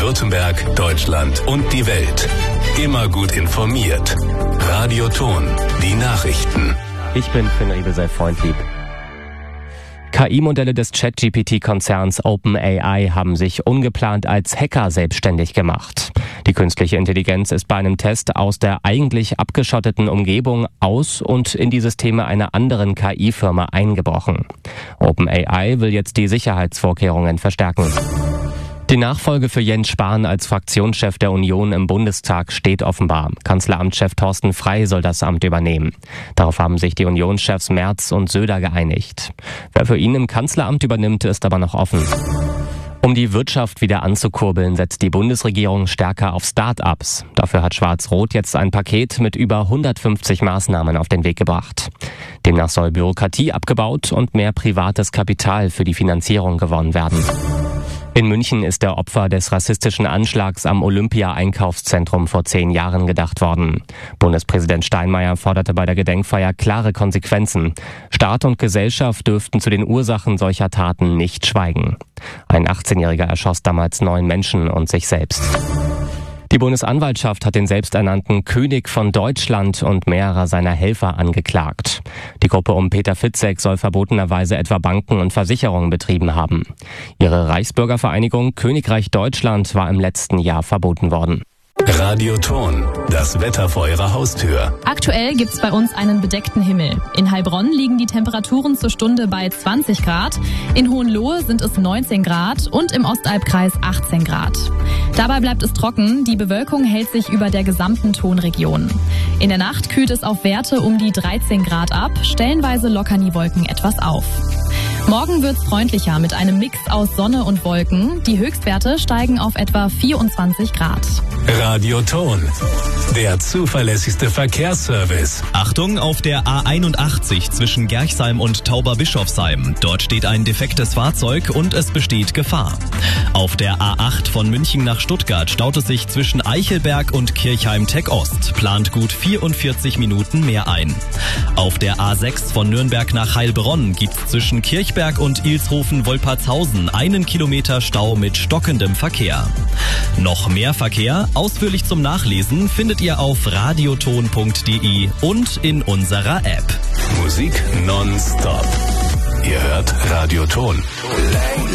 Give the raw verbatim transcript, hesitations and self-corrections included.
Baden-Württemberg, Deutschland und die Welt. Immer gut informiert. Radio Ton, die Nachrichten. Ich bin Finn Riebesel-Freundlieb. K I-Modelle des Chat-G P T-Konzerns OpenAI haben sich ungeplant als Hacker selbstständig gemacht. Die künstliche Intelligenz ist bei einem Test aus der eigentlich abgeschotteten Umgebung aus und in die Systeme einer anderen K I-Firma eingebrochen. OpenAI will jetzt die Sicherheitsvorkehrungen verstärken. Die Nachfolge für Jens Spahn als Fraktionschef der Union im Bundestag steht offenbar. Kanzleramtschef Thorsten Frey soll das Amt übernehmen. Darauf haben sich die Unionschefs Merz und Söder geeinigt. Wer für ihn im Kanzleramt übernimmt, ist aber noch offen. Um die Wirtschaft wieder anzukurbeln, setzt die Bundesregierung stärker auf Start-ups. Dafür hat Schwarz-Rot jetzt ein Paket mit über hundertfünfzig Maßnahmen auf den Weg gebracht. Demnach soll Bürokratie abgebaut und mehr privates Kapital für die Finanzierung gewonnen werden. In München ist der Opfer des rassistischen Anschlags am Olympia-Einkaufszentrum vor zehn Jahren gedacht worden. Bundespräsident Steinmeier forderte bei der Gedenkfeier klare Konsequenzen. Staat und Gesellschaft dürften zu den Ursachen solcher Taten nicht schweigen. Ein achtzehnjähriger erschoss damals neun Menschen und sich selbst. Die Bundesanwaltschaft hat den selbsternannten König von Deutschland und mehrere seiner Helfer angeklagt. Die Gruppe um Peter Fitzek soll verbotenerweise etwa Banken und Versicherungen betrieben haben. Ihre Reichsbürgervereinigung Königreich Deutschland war im letzten Jahr verboten worden. Radio Ton, das Wetter vor Ihrer Haustür. Aktuell gibt's bei uns einen bedeckten Himmel. In Heilbronn liegen die Temperaturen zur Stunde bei zwanzig Grad, in Hohenlohe sind es neunzehn Grad und im Ostalbkreis achtzehn Grad. Dabei bleibt es trocken, die Bewölkung hält sich über der gesamten Tonregion. In der Nacht kühlt es auf Werte um die dreizehn Grad ab, stellenweise lockern die Wolken etwas auf. Morgen wird's freundlicher mit einem Mix aus Sonne und Wolken. Die Höchstwerte steigen auf etwa vierundzwanzig Grad. Radio Ton, der zuverlässigste Verkehrsservice. Achtung auf der A einundachtzig zwischen Gerchsheim und Tauberbischofsheim. Dort steht ein defektes Fahrzeug und es besteht Gefahr. Auf der A acht von München nach Stuttgart staut es sich zwischen Eichelberg und Kirchheim-Tech Ost. Plant gut vierundvierzig Minuten mehr ein. Auf der A sechs von Nürnberg nach Heilbronn gibt's zwischen Kirchberg und Ilshofen-Wolpertshausen einen Kilometer Stau mit stockendem Verkehr. Noch mehr Verkehr, ausführlich zum Nachlesen, findet ihr auf radioton punkt de und in unserer App. Musik nonstop. Ihr hört Radio Ton.